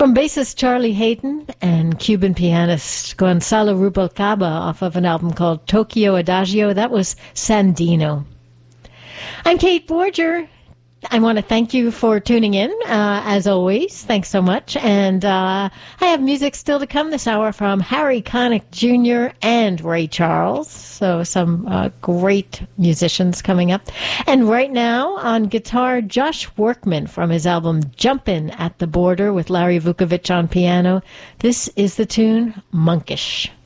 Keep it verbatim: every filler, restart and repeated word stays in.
From bassist Charlie Hayden and Cuban pianist Gonzalo Rubalcaba off of an album called Tokyo Adagio, that was Sandino. I'm Kate Borger. I want to thank you for tuning in, uh, as always. Thanks so much. And uh, I have music still to come this hour from Harry Connick Junior and Ray Charles. So some uh, great musicians coming up. And right now on guitar, Josh Workman from his album Jumpin' at the Border with Larry Vukovich on piano. This is the tune Monkish.